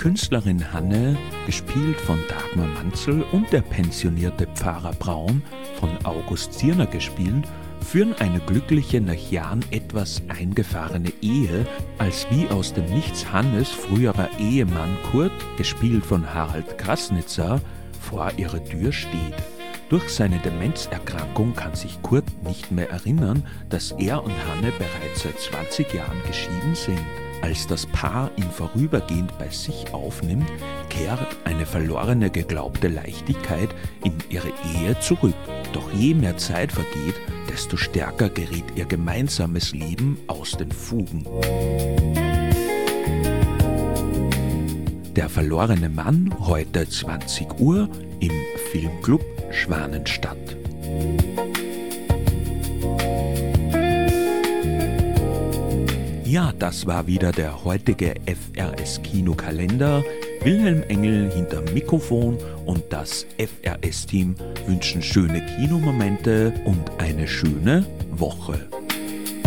Künstlerin Hanne, gespielt von Dagmar Manzel, und der pensionierte Pfarrer Braun, von August Zirner gespielt, führen eine glückliche, nach Jahren etwas eingefahrene Ehe, als wie aus dem Nichts Hannes früherer Ehemann Kurt, gespielt von Harald Krasnitzer, vor ihrer Tür steht. Durch seine Demenzerkrankung kann sich Kurt nicht mehr erinnern, dass er und Hanne bereits seit 20 Jahren geschieden sind. Als das Paar ihn vorübergehend bei sich aufnimmt, kehrt eine verlorene geglaubte Leichtigkeit in ihre Ehe zurück. Doch je mehr Zeit vergeht, desto stärker gerät ihr gemeinsames Leben aus den Fugen. Der verlorene Mann, heute 20 Uhr im Filmclub Schwanenstadt. Ja, das war wieder der heutige FRS Kinokalender. Wilhelm Engel hinterm Mikrofon und das FRS-Team wünschen schöne Kinomomente und eine schöne Woche.